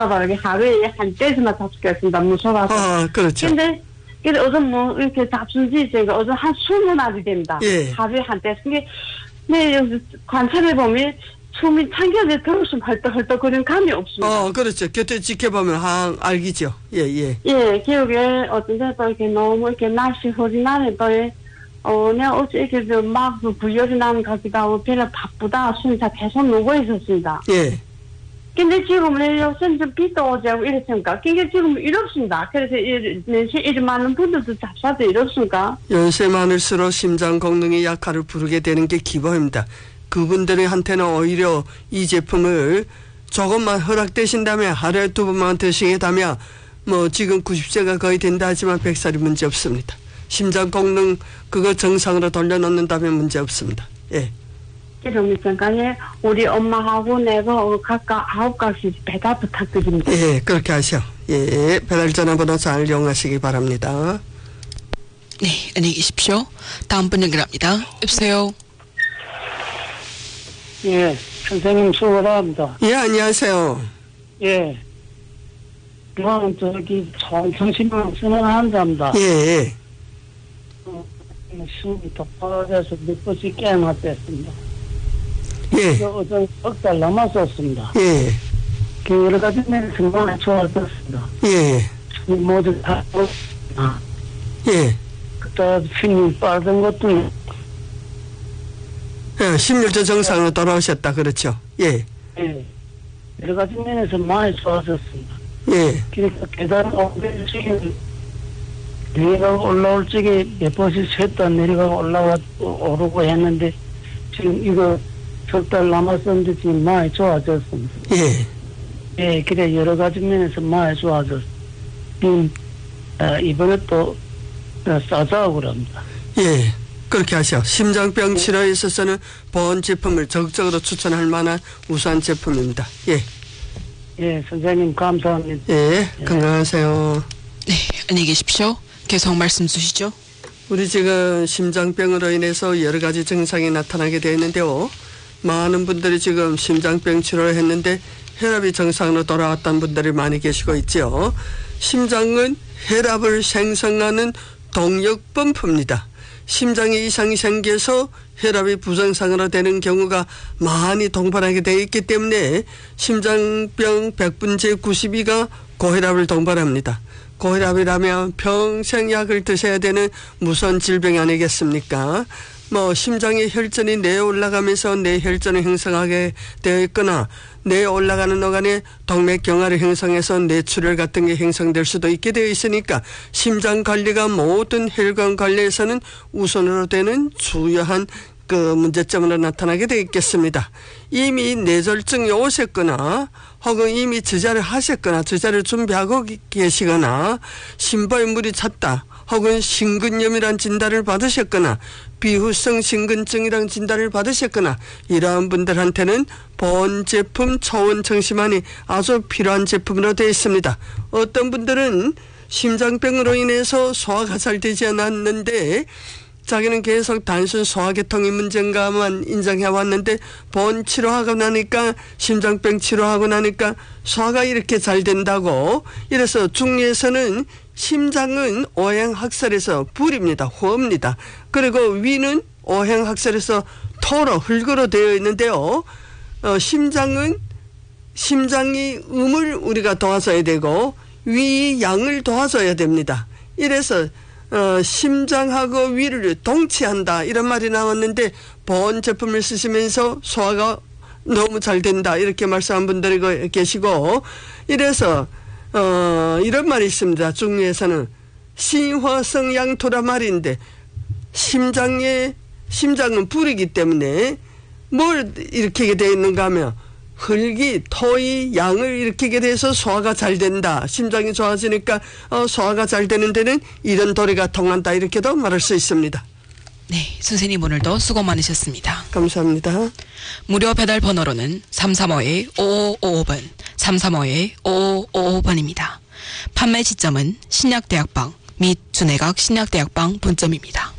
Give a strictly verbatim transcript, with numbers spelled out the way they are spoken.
이렇게 하루에 한 대서만 잡수겠습니다. 무서워서. 아, 그렇죠. 근데, 근데 어제 뭐, 이렇게 잡순지 있으니까 어제 한 스무 마디 됩니다. 예. 하루에 한 대. 근데, 네, 여기 관찰해보면, 숨이 참겨서 들었으면 헐떡헐떡 그런 감이 없습니다. 어, 그렇죠. 곁에 지켜보면 하, 알기죠. 예, 예. 예, 기억에 어떤 데또 이렇게 너무 이렇게 날씨 흐린 날에 또, 어, 내가 어제 이렇게 막 구열이 나는 것 같기도 하고, 별로 바쁘다, 순자 계속 누워 있었습니다. 예. 근데 지금은 요새 좀 비도 오지 않고 이랬으니까, 그게 지금 이렇습니다. 그래서 이, 이 많은 분들도 잡사도 이렇습니까? 연세 많을수록 심장功能이 약화를 부르게 되는 게 기본입니다. 그분들한테는 오히려 이 제품을 조금만 허락되신다면 하루에 두 번만 드시겠다면 뭐 지금 구십 세가 거의 된다 하지만 백 살이 문제 없습니다. 심장功能 그거 정상으로 돌려놓는다면 문제 없습니다. 예. 그러니까 우리 엄마하고 내가 각각 아홉 가지 배달 부탁드립니다. 예, 그렇게 하셔. 예, 배달 전화번호 잘 이용하시기 바랍니다. 네, 안녕히 계십시오. 다음 분 연결합니다. 여보세요. 예, 선생님 수고합니다. 예, 안녕하세요. 예. 저는 저기 정신병 쓰는 환자입니다. 예, 예. 숨이 똑바로 돼서 몇 번씩 깨어났습니다. 예. 어제 억달 남았었습니다. 예. 그 여러 가지 면에서 정말 좋았었습니다. 예. 모두 다, 아. 예. 그때 힘이 빠른 것도 예, 십육 주 정상으로 돌아오셨다. 그렇죠. 예. 예. 여러 가지 면에서 많이 좋아졌습니다. 예. 그러니까 계단 오를 적에 내려가 올라올 적에 몇 번씩 셋다 내려가 올라와 오르고 했는데 지금 이거 석 달 남았었는데 지금 많이 좋아졌습니다. 예. 예, 그래 여러 가지 면에서 많이 좋아졌습니다. 음, 아, 이번에 또 싸자고 그럽니다. 예. 그렇게 하셔. 심장병 치료에 있어서는 보온 제품을 적극적으로 추천할 만한 우수한 제품입니다. 예. 예, 선생님 감사합니다. 예, 건강하세요. 네, 안녕히 계십시오. 계속 말씀 주시죠. 우리 지금 심장병으로 인해서 여러 가지 증상이 나타나게 되어 있는데요. 많은 분들이 지금 심장병 치료를 했는데 혈압이 정상으로 돌아왔다는 분들이 많이 계시고 있죠. 심장은 혈압을 생성하는 동력 펌프입니다. 심장에 이상이 생겨서 혈압이 부정상으로 되는 경우가 많이 동반하게 되어 있기 때문에 심장병 백 분째 구십이가 고혈압을 동반합니다. 고혈압이라면 평생 약을 드셔야 되는 무서운 질병이 아니겠습니까? 뭐 심장의 혈전이 뇌에 올라가면서 뇌혈전을 형성하게 되어 있거나 뇌에 올라가는 어간에 동맥경화를 형성해서 뇌출혈 같은 게 형성될 수도 있게 되어 있으니까 심장 관리가 모든 혈관 관리에서는 우선으로 되는 주요한 그 문제점으로 나타나게 되어 있겠습니다. 이미 뇌졸중이 오셨거나 혹은 이미 주자를 하셨거나 주자를 준비하고 계시거나 심부에 물이 찼다 혹은 심근염이란 진단을 받으셨거나 비후성 심근증이란 진단을 받으셨거나 이러한 분들한테는 보온 제품 초원 청심환이 아주 필요한 제품으로 되어 있습니다. 어떤 분들은 심장병으로 인해서 소화가 잘 되지 않았는데 자기는 계속 단순 소화계통이 문제인가만 인정해 왔는데 보온 치료하고 나니까 심장병 치료하고 나니까 소화가 이렇게 잘 된다고. 이래서 중에서는 심장은 오행학설에서 불입니다. 호입니다. 그리고 위는 오행학설에서 토로 흙으로 되어 있는데요. 어, 심장은 심장이 음을 우리가 도와줘야 되고 위 양을 도와줘야 됩니다. 이래서 어, 심장하고 위를 동치한다 이런 말이 나왔는데 보온 제품을 쓰시면서 소화가 너무 잘 된다 이렇게 말씀한 분들이 계시고 이래서 어, 이런 말이 있습니다. 중국에서는 신화성양토라 말인데 심장에 심장은 불이기 때문에 뭘 일으키게 되어 있는가 하면 흙이 토의 양을 일으키게 돼서 소화가 잘 된다. 심장이 좋아지니까 어, 소화가 잘 되는 데는 이런 도리가 통한다. 이렇게도 말할 수 있습니다. 네, 선생님 오늘도 수고 많으셨습니다. 감사합니다. 무료 배달 번호로는 삼삼오 오오오오 번, 삼삼오 오오오오 번입니다. 판매 지점은 신약대학방 및 준혜각 신약대학방 본점입니다.